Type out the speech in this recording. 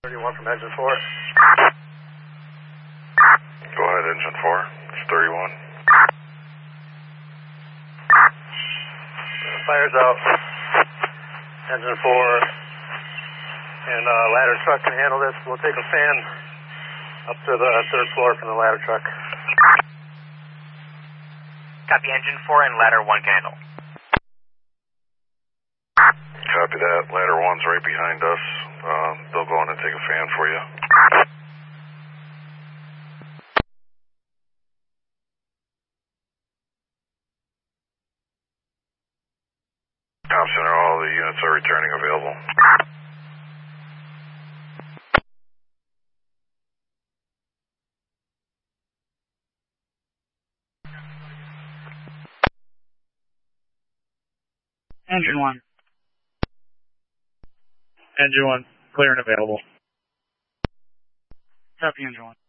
31 from engine 4. Go ahead, engine 4. It's 31. Fire's out. Engine 4 and ladder truck can handle this. We'll take a fan up to the third floor from the ladder truck. Copy, engine 4 and ladder 1 can handle. Copy that. Ladder 1's right behind us. They'll go in and take a fan for you. Tom Center, all the units are returning available. Engine 1. Engine 1, clear and available. Copy, engine 1.